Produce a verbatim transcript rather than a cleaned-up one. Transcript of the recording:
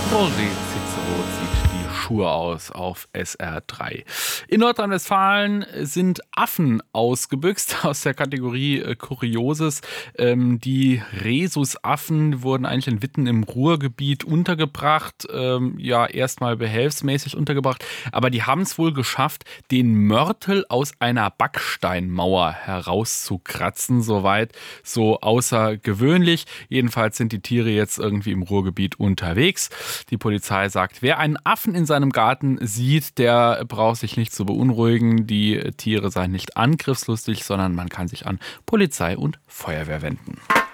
Rory Cicero zieht die Schuhe aus auf S R drei. In Nordrhein-Westfalen sind Affen ausgebüxt aus der Kategorie äh, Kurioses. Ähm, die Rhesusaffen wurden eigentlich in Witten im Ruhrgebiet untergebracht. Ähm, ja, erstmal behelfsmäßig untergebracht. Aber die haben es wohl geschafft, den Mörtel aus einer Backsteinmauer herauszukratzen. Soweit so außergewöhnlich. Jedenfalls sind die Tiere jetzt irgendwie im Ruhrgebiet unterwegs. Die Polizei sagt, wer einen Affen in seinem Garten sieht, der braucht sich nicht zu beunruhigen. Die Tiere seien nicht angriffslustig, sondern man kann sich an Polizei und Feuerwehr wenden.